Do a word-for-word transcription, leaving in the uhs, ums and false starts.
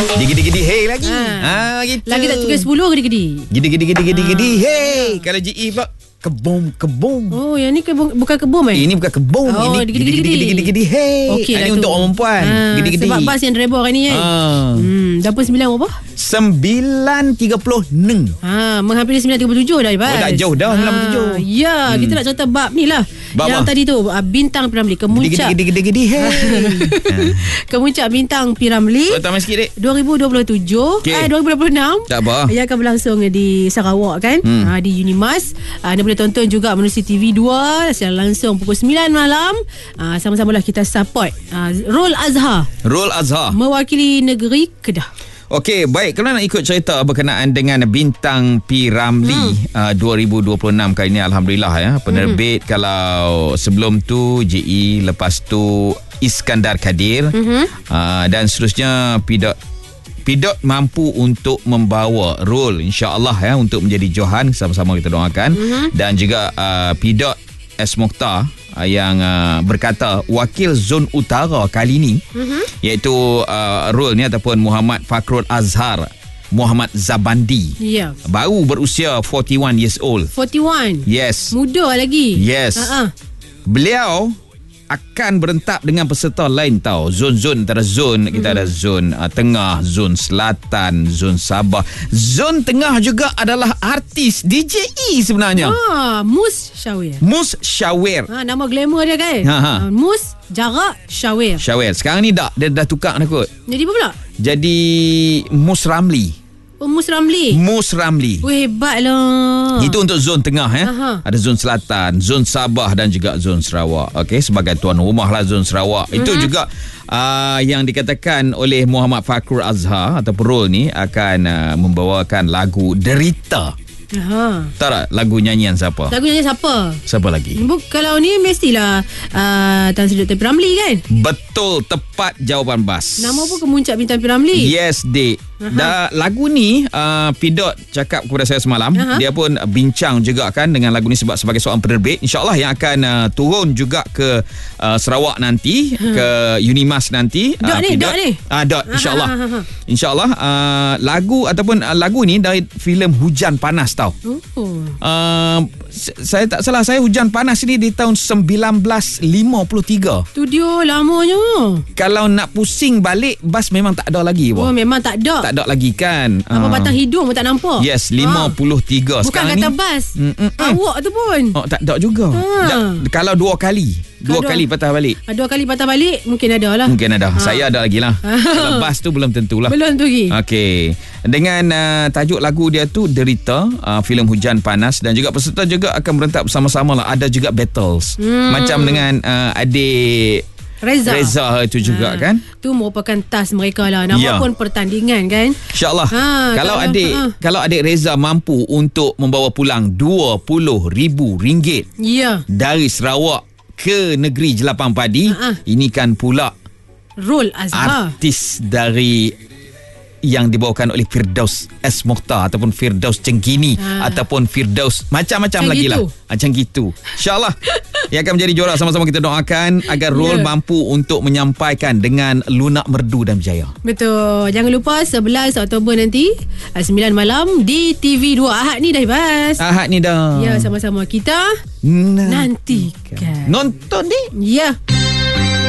Gidi-gidi hey lagi. Ha. Ha, gitu. Lagi tak cukup sepuluh gedi-gedi. Gidi-gidi-gidi-gidi hey. Kalau G E pula kebom-kebom. Oh, yang ni kebom, bukan kebom eh? Ini bukan kebom. Oh, ini gidi-gidi-gidi. gidi-gidi hey. Okey Ini lah untuk tu. orang perempuan. Ha, Gidi-gidi. sebab bas yang driver hari ni kan. Ha. Hmm, dah pun sembilan berapa? sembilan tiga puluh enam. Ha, menghampiri sembilan tiga puluh tujuh dah, Bas. Oh, dah jauh dah sembilan puluh tujuh. Ya, Hmm. kita nak cerita bab ni lah. Bab yang apa? tadi tu, uh, bintang Piramli kemuncak. Gidi-gidi-gidi hey. Kemuncak bintang Piramli Kau tambah sikit, Dek. dua ribu dua puluh tujuh Okey. eh, dua ribu dua puluh enam. Tak apa. Ia akan berlangsung di Sarawak kan. Hmm. Ha, di Unimas. Ha, anda boleh tonton juga melalui T V dua secara langsung pukul sembilan malam. Ha, sama-samalah kita support ha, Rol Azhar Rol Azhar. mewakili negeri Kedah. Okey, baik. Kalau nak ikut cerita berkenaan dengan bintang Piramli hmm. uh, dua ribu dua puluh enam kali ini, Alhamdulillah ya. Penerbit hmm. kalau sebelum tu J E, lepas tu Iskandar Kadir hmm. uh, dan seterusnya Pidot Pidot mampu untuk membawa role insya-Allah ya untuk menjadi Johan, sama-sama kita doakan. Hmm. Dan juga uh, Pidot S. Mokhtar yang uh, berkata wakil zon utara kali ini uh-huh. iaitu uh, role ni ataupun Muhammad Fakhrul Azhar Muhammad Zabandi. Ya. Yeah. Baru berusia empat puluh satu years old. empat puluh satu. Yes. Muda lagi. Yes. Ha-ha. Beliau akan berentap dengan peserta lain tau. Zon-zon antara zon kita mm-hmm. ada zon uh, tengah, zon selatan, zon Sabah. Zon tengah juga adalah artis D J E sebenarnya. Ah, Mus Syawir. Mus Syawir. Ha, nama glamour dia kan. Ha, ha. Ha, Mus Jarak Syawir. Syawir. Sekarang ni dah dia dah tukar dah kot. Jadi apa pula? Jadi Mus Ramli. Oh, Mus Ramli. Mus Ramli. Weh, hebat lah. Itu untuk zon tengah ya. Aha. Ada zon selatan, zon Sabah dan juga zon Sarawak. Okey, sebagai tuan rumah lah zon Sarawak. Uh-huh. Itu juga uh, yang dikatakan oleh Muhammad Fakhrul Azhar ataupun role ni akan uh, membawakan lagu Derita. Aha. Tahu tak lagu nyanyian siapa? Lagu nyanyi siapa? Siapa lagi? Buk, kalau ni mestilah uh, Tan Sri Doktor Piramli kan? Betul, tepat jawapan Bas. Nama pun kemuncak bintang Piramli. Yes, Dik. Da, lagu ni uh, Pidot cakap kepada saya semalam. Aha. Dia pun bincang juga kan dengan lagu ni sebab sebagai seorang penerbit InsyaAllah yang akan uh, turun juga ke uh, Sarawak nanti, ha. ke Unimas nanti. Dot uh, ni, Pidot. dot ni. Ah, dot insyaAllah. Ha, ha, ha, ha. InsyaAllah uh, lagu ataupun uh, lagu ni dari filem Hujan Panas tau. Oh. Uh, saya tak salah, saya Hujan Panas ni di tahun sembilan belas lima puluh tiga. Studio lamanya. Kalau nak pusing balik, Bas memang tak ada lagi. Oh, Wah. memang tak ada. Tak ada lagi kan. Apa uh, batang hidung pun tak nampak. Yes, lima puluh tiga. Bukan Sekarang kata ni, bas. Mm, mm, mm. Awak tu pun. Oh, tak ada juga. Ha. Da, kalau dua kali. Dua Kalau- kali patah balik. Ah, Dua kali patah balik mungkin ada lah. Mungkin ada. Ha. Saya ada lagi lah. Kalau bas tu belum tentulah. Belum tu lagi. Okey. Dengan uh, tajuk lagu dia tu Derita, uh, filem Hujan Panas dan juga peserta juga akan berentak bersama-sama lah. Ada juga battles. Hmm. Macam dengan uh, adik Reza. Reza itu juga Ha. kan. Tu merupakan tas mereka lah. Nama Ya. pun pertandingan kan. InsyaAllah. Ha, kalau kalau- adik ha. kalau adik Reza mampu untuk membawa pulang dua puluh ribu ringgit Ya. dari Sarawak ke negeri Jelapang Padi, Ha-ha. ini kan pula Rol Azhar. artis dari yang dibawakan oleh Firdaus S. Mokhtar ataupun Firdaus Cengkini Ha. ataupun Firdaus macam-macam Macam lagi lah. gitu. Macam gitu. InsyaAllah ia akan menjadi juara. Sama-sama kita doakan agar Rol Ya. mampu untuk menyampaikan dengan lunak merdu dan berjaya. Betul. Jangan lupa sebelas Oktober nanti sembilan malam di T V dua. Ahad ni dah bas. Ahad ni dah. Ya, sama-sama kita Nah. nantikan. Nonton ni. Ya.